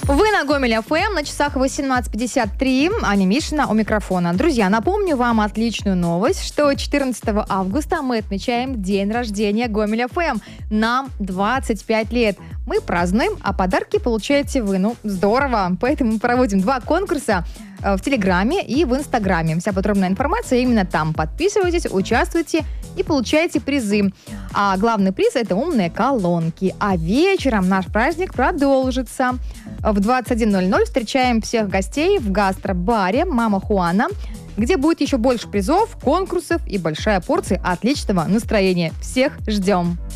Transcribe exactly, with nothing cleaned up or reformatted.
Вы на Гомель эф эм, на часах восемнадцать пятьдесят три, Аня Мишина у микрофона. Друзья, напомню вам отличную новость, что четырнадцатого августа мы отмечаем день рождения Гомель эф эм. Нам двадцать пять лет. Мы празднуем, а подарки получаете вы. Ну, здорово. Поэтому мы проводим два конкурса в Телеграме и в Инстаграме. Вся подробная информация именно там. Подписывайтесь, участвуйте и получайте призы. А главный приз – это умные колонки. А вечером наш праздник продолжится. В двадцать один ноль ноль встречаем всех гостей в гастробаре «Мама Хуана», где будет еще больше призов, конкурсов и большая порция отличного настроения. Всех ждем!